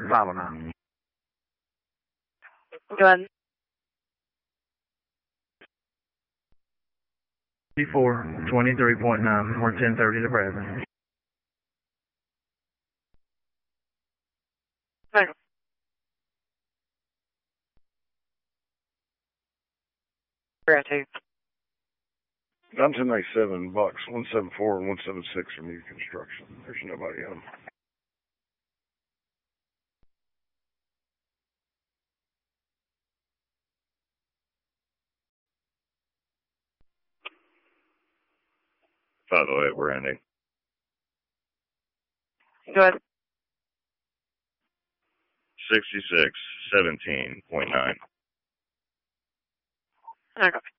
509. Go ahead. 23.9. We're 1030 to present. Okay. We're at 2. 1997 box 174 and 176 from new construction. There's nobody on. By the way, we're ending. Go ahead. 66, 17.9. Okay.